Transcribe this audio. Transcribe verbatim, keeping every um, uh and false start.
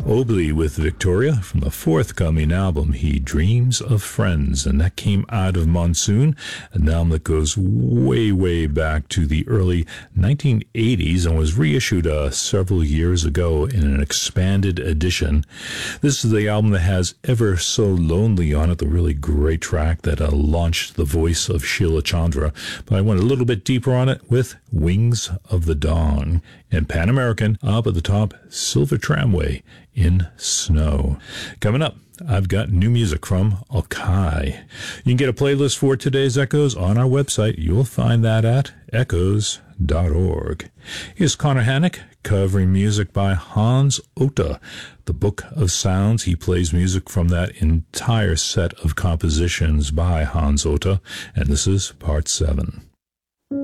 Obley with Victoria from the forthcoming album, He Dreams of Friends, and that came out of Monsoon, an album that goes way, way back to the early nineteen eighties and was reissued uh, several years ago in an expanded edition. This is the album that has Ever So Lonely on it, the really great track that uh, launched the voice of Sheila Chandra, but I went a little bit deeper on it with Wings of the Dawn. And Pan American, up at the top, Silver Tramway in Snow. Coming up, I've got new music from Okai. You can get a playlist for today's Echoes on our website. You'll find that at echoes dot org. Here's Connor Hannock covering music by Hans Ota, The Book of Sounds. He plays music from that entire set of compositions by Hans Ota, and this is part seven.